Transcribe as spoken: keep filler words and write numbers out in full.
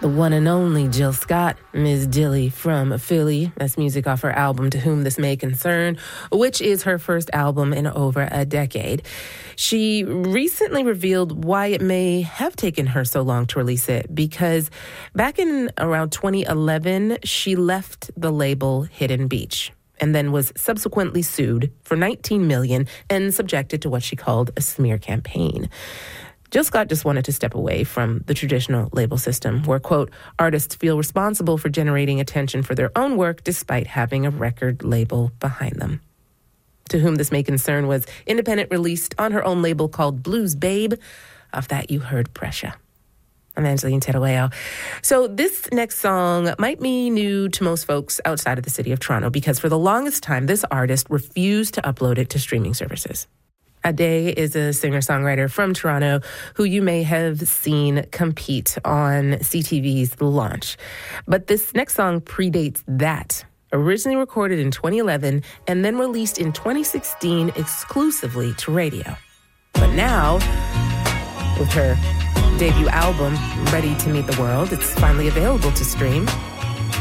The one and only Jill Scott, Miz Dilly from Philly. That's music off her album To Whom This May Concern, which is her first album in over a decade. She recently revealed why it may have taken her so long to release it, because back in around twenty eleven, she left the label Hidden Beach and then was subsequently sued for nineteen million dollars and subjected to what she called a smear campaign. Jill Scott just wanted to step away from the traditional label system where, quote, artists feel responsible for generating attention for their own work despite having a record label behind them. To Whom This May Concern was independent released on her own label called Blues Babe. Of that, you heard Pressure. I'm Angeline Terueo. So this next song might be new to most folks outside of the city of Toronto because for the longest time, this artist refused to upload it to streaming services. Ade is a singer-songwriter from Toronto who you may have seen compete on C T V's The Launch. But this next song predates that. Originally recorded in twenty eleven and then released in twenty sixteen exclusively to radio. But now, with her debut album, Ready to Meet the World, it's finally available to stream.